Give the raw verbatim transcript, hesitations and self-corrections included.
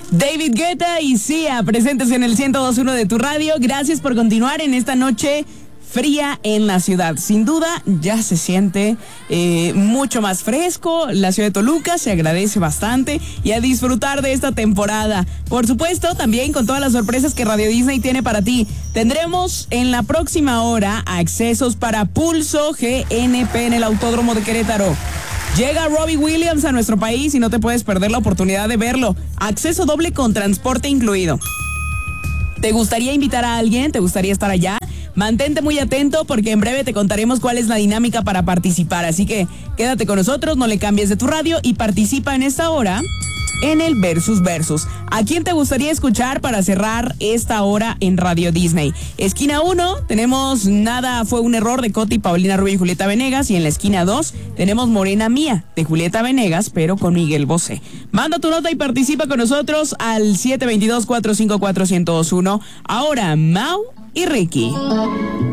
David Guetta y Sia, presentes en el ciento dos punto uno de tu radio. Gracias por continuar en esta noche fría en la ciudad. Sin duda ya se siente eh, mucho más fresco. La ciudad de Toluca se agradece bastante y a disfrutar de esta temporada. Por supuesto, también con todas las sorpresas que Radio Disney tiene para ti. Tendremos en la próxima hora accesos para Pulso G N P en el Autódromo de Querétaro. Llega Robbie Williams a nuestro país y no te puedes perder la oportunidad de verlo. Acceso doble con transporte incluido. ¿Te gustaría invitar a alguien? ¿Te gustaría estar allá? Mantente muy atento porque en breve te contaremos cuál es la dinámica para participar. Así que quédate con nosotros, no le cambies de tu radio y participa en esta hora en el Versus Versus. ¿A quién te gustaría escuchar para cerrar esta hora en Radio Disney? Esquina uno, tenemos Nada fue un error de Coti, Paulina Rubio y Julieta Venegas. Y en la esquina dos, tenemos Morena Mía de Julieta Venegas, pero con Miguel Bosé. Manda tu nota y participa con nosotros al siete dos dos, cuatro cinco cuatro, uno cero dos uno. Ahora, Mau y Ricky.